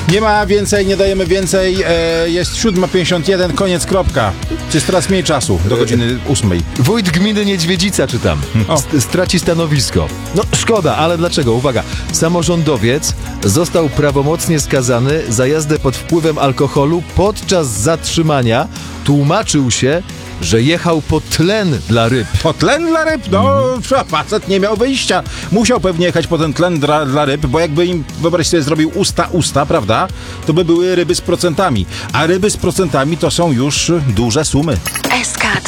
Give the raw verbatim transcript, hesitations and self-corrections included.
Nie ma więcej, nie dajemy więcej. E, jest siódma pięćdziesiąt jeden, koniec, kropka. Jest teraz mniej czasu, do godziny ósmej. Wójt gminy Niedźwiedzica, czytam, O. st- straci stanowisko. No szkoda, ale dlaczego? Uwaga, samorządowiec został prawomocnie skazany za jazdę pod wpływem alkoholu podczas zatrzymania. Tłumaczył się, że jechał po tlen dla ryb. Po tlen dla ryb? No, mm. facet nie miał wyjścia. Musiał pewnie jechać po ten tlen dla, dla ryb, bo jakby im, wyobraź sobie, zrobił usta, usta, prawda? To by były ryby z procentami. A ryby z procentami to są już duże sumy. S K